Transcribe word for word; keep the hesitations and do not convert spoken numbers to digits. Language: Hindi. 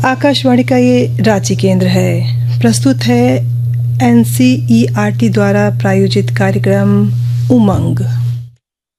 आकाशवाणी का ये रांची केंद्र है। प्रस्तुत है एनसीईआरटी द्वारा प्रायोजित कार्यक्रम उमंग।